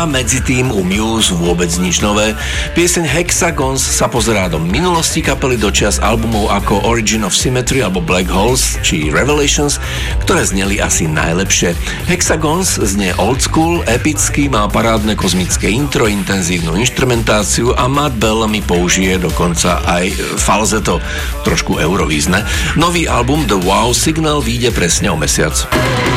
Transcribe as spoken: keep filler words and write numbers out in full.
A medzi tým u Muse vôbec nič nové. Pieseň Hexagons sa pozerá do minulosti kapely do čias albumov ako Origin of Symmetry alebo Black Holes či Revelations, ktoré zneli asi najlepšie. Hexagons znie old school, epicky, má parádne kozmické intro, intenzívnu inštrumentáciu a Matt Bellamy použije dokonca aj falzeto, trošku eurovízne. Nový album The Wow Signal vyjde presne o mesiac.